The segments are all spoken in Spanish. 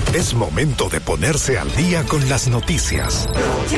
Es momento de ponerse al día con las noticias.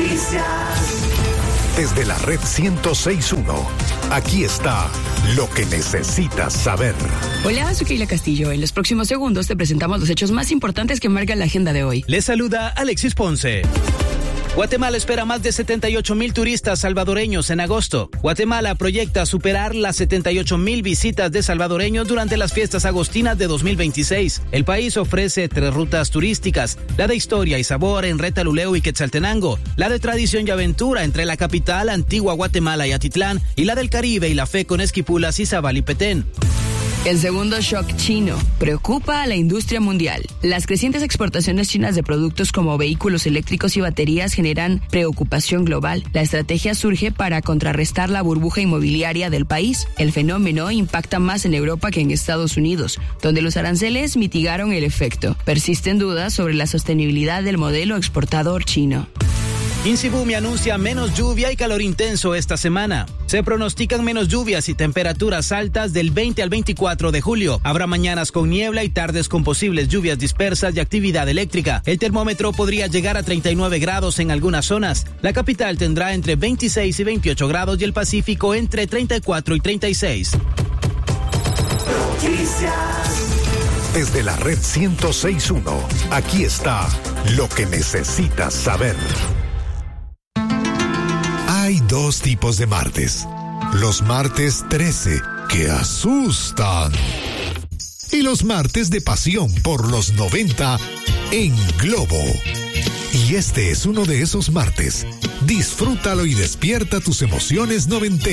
Desde la red 106.1, aquí está lo que necesitas saber. Hola, soy Keila Castillo. En los próximos segundos te presentamos los hechos más importantes que marcan la agenda de hoy. Les saluda Alexis Ponce. Guatemala espera más de 78,000 turistas salvadoreños en agosto. Guatemala proyecta superar las 78,000 visitas de salvadoreños durante las fiestas agostinas de 2026. El país ofrece 3 rutas turísticas, la de historia y sabor en Retaluleu y Quetzaltenango, la de tradición y aventura entre la capital, Antigua Guatemala y Atitlán, y la del Caribe y la fe con Esquipulas, Izabal y Petén. El segundo shock chino preocupa a la industria mundial. Las crecientes exportaciones chinas de productos como vehículos eléctricos y baterías generan preocupación global. La estrategia surge para contrarrestar la burbuja inmobiliaria del país. El fenómeno impacta más en Europa que en Estados Unidos, donde los aranceles mitigaron el efecto. Persisten dudas sobre la sostenibilidad del modelo exportador chino. Insibumi anuncia menos lluvia y calor intenso esta semana. Se pronostican menos lluvias y temperaturas altas del 20 al 24 de julio. Habrá mañanas con niebla y tardes con posibles lluvias dispersas y actividad eléctrica. El termómetro podría llegar a 39 grados en algunas zonas. La capital tendrá entre 26 y 28 grados y el Pacífico entre 34 y 36. Desde la red 106.1, aquí está lo que necesitas saber. Hay 2 tipos de martes. Los martes 13, que asustan. Y los martes de pasión por los 90 en Globo. Y este es uno de esos martes. Disfrútalo y despierta tus emociones noventeras.